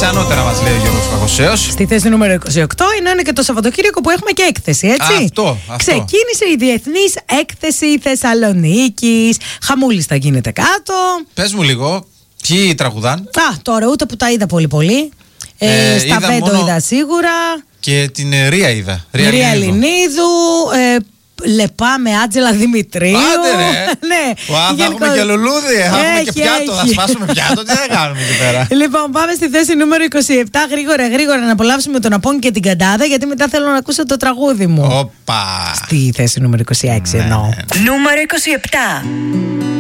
πιθανότερα, μας λέει ο Γιώργος Παγωσέος. Στη θέση νούμερο 28 είναι και το Σαββατοκύριακο που έχουμε και έκθεση, έτσι. Αυτό. Ξεκίνησε η Διεθνής Έκθεση Θεσσαλονίκης. Χαμούλης θα γίνεται κάτω. Πες μου λίγο, ποιοι τραγουδάν? Τώρα ούτε που τα είδα πολύ. Στα Βέντο είδα σίγουρα. Και την Ρία είδα. Ρία Ελληνίδου. Λεπά με Άτζελα Δημητρίου. Άντε ρε. Ναι. Θα έχουμε και λουλούδι. Θα έχουμε και πιάτο. Θα σπάσουμε πιάτο. Τι θα κάνουμε εκεί πέρα? Λοιπόν, πάμε στη θέση νούμερο 27. Γρήγορα να απολαύσουμε τον Απόν και την Καντάδα, γιατί μετά θέλω να ακούσω το τραγούδι μου. Οπα. Στη θέση νούμερο 26 εννοώ. Νούμερο 27.